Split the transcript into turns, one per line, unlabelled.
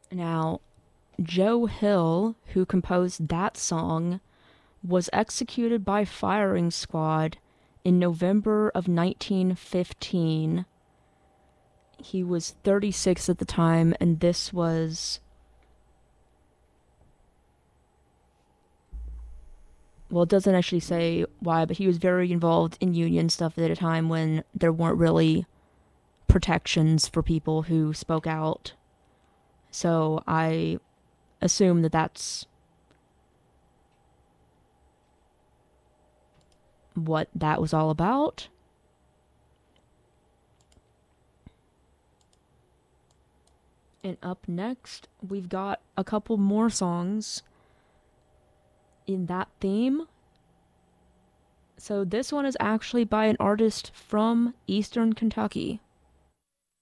Now, Joe Hill, who composed that song, was executed by firing squad in November of 1915. He was 36 at the time, and this was, well, it doesn't actually say why, but he was very involved in union stuff at a time when there weren't really protections for people who spoke out. So I assume that that's what that was all about. And up next, we've got a couple more songs in that theme. So this one is actually by an artist from Eastern Kentucky.